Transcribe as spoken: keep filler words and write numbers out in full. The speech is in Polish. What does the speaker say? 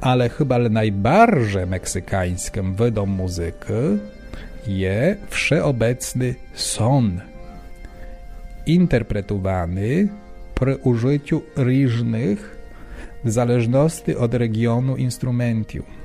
ale chyba najbardziej meksykańskim wydom muzyki je wszeobecny son, interpretowany przy użyciu różnych, w zależności od regionu instrumentów.